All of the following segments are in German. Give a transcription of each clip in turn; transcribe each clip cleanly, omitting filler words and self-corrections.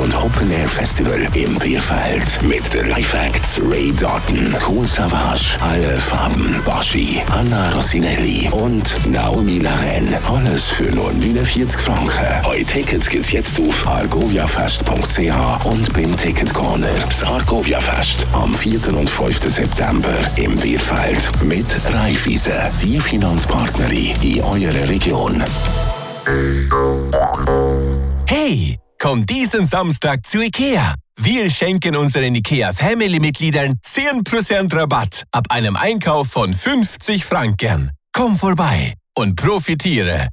und Open Air Festival im Bierfeld. Mit den Live-Acts Ray Doughton, Kool Savas, Alle Farben, Baschi, Anna Rossinelli und Naomi Laren. Alles für nur 49 Franken. Eure Tickets gibt's jetzt auf argoviafest.ch und beim Ticket Corner. Das Argovia Fest am 4. und 5. September im Bierfeld mit Raiffeisen, die Finanzpartnerin in eurer Region. Hey, komm diesen Samstag zu IKEA. Wir schenken unseren IKEA-Family-Mitgliedern 10% Rabatt ab einem Einkauf von 50 Franken. Komm vorbei und profitiere.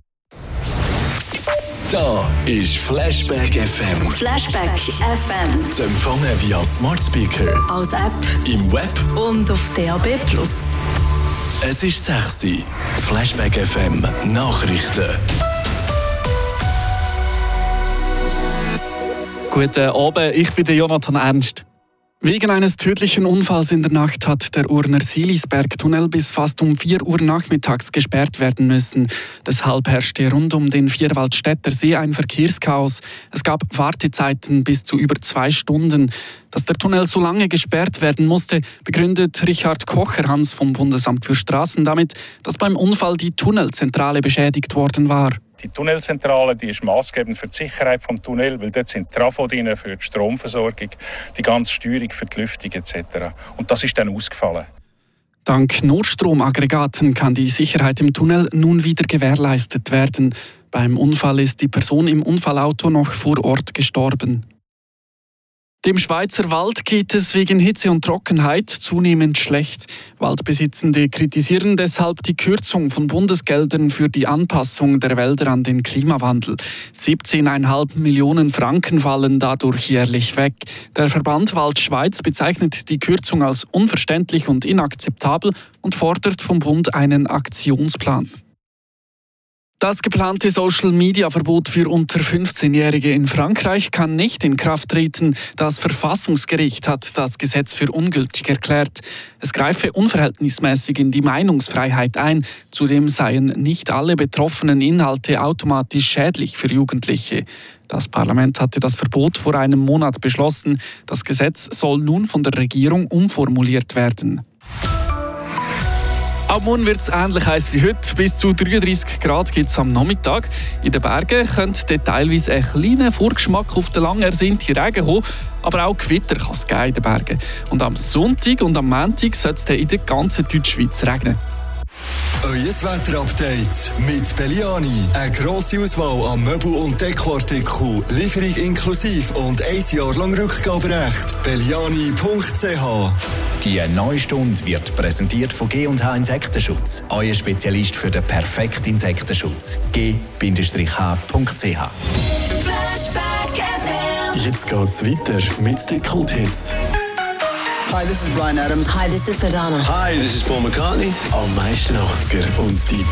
Da ist Flashback FM. Flashback FM. Zu empfangen via Smart Speaker, Als App im Web und auf DAB+. Es ist 6 Uhr. Flashback FM Nachrichten. Guten Abend, ich bin Jonathan Ernst. Wegen eines tödlichen Unfalls in der Nacht hat der Urner Silisberg-Tunnel bis fast um 4 Uhr nachmittags gesperrt werden müssen. Deshalb herrschte rund um den Vierwaldstätter See ein Verkehrschaos. Es gab Wartezeiten bis zu über 2 Stunden. Dass der Tunnel so lange gesperrt werden musste, begründet Richard Kocher-Hans vom Bundesamt für Straßen damit, dass beim Unfall die Tunnelzentrale beschädigt worden war. Die Tunnelzentrale die ist maßgebend für die Sicherheit des Tunnels, weil dort sind Trafo drin für die Stromversorgung, die ganze Steuerung für die Lüftung etc. Und das ist dann ausgefallen. Dank Notstromaggregaten kann die Sicherheit im Tunnel nun wieder gewährleistet werden. Beim Unfall ist die Person im Unfallauto noch vor Ort gestorben. Dem Schweizer Wald geht es wegen Hitze und Trockenheit zunehmend schlecht. Waldbesitzende kritisieren deshalb die Kürzung von Bundesgeldern für die Anpassung der Wälder an den Klimawandel. 17,5 Millionen Franken fallen dadurch jährlich weg. Der Verband Wald Schweiz bezeichnet die Kürzung als unverständlich und inakzeptabel und fordert vom Bund einen Aktionsplan. Das geplante Social-Media-Verbot für unter 15-Jährige in Frankreich kann nicht in Kraft treten. Das Verfassungsgericht hat das Gesetz für ungültig erklärt. Es greife unverhältnismäßig in die Meinungsfreiheit ein. Zudem seien nicht alle betroffenen Inhalte automatisch schädlich für Jugendliche. Das Parlament hatte das Verbot vor einem Monat beschlossen. Das Gesetz soll nun von der Regierung umformuliert werden. Auch morgen wird es ähnlich heiß wie heute. Bis zu 33 Grad gibt es am Nachmittag. In den Bergen könnte teilweise ein kleiner Vorgeschmack auf den lang ersehnten Regen kommen. Aber auch Gewitter kann es geben in den Bergen. Und am Sonntag und am Montag soll es in der ganzen Deutschschweiz regnen. Euer Wetterupdate mit Belliani. Eine grosse Auswahl an Möbel- und Dekoartikeln, Lieferung inklusive und 1 Jahr lang Rückgaberecht. Belliani.ch. Die neue Stunde wird präsentiert von G&H Insektenschutz. Euer Spezialist für den perfekten Insektenschutz. G-H.ch. Jetzt geht's weiter mit den Kulthits. Hi, this is Bryan Adams. Hi, this is Madonna. Hi, this is Paul McCartney. Am meisten 80er und die